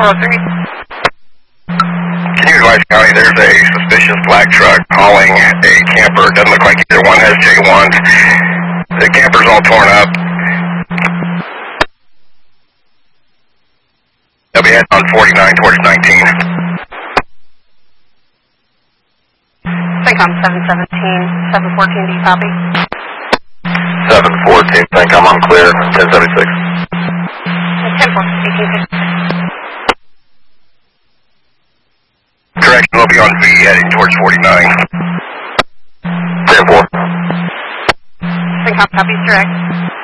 403. Can you advise County there's a suspicious black truck hauling a camper? It doesn't look like either one has J1s. The camper's all torn up. They'll be heading on 49 towards 19. Syncom 717, 714, do you copy? 714, Syncom, I'm clear. 1076. 10-4, 1856. Correct, we'll be on V heading towards 49. 10-4. Syncom copies direct.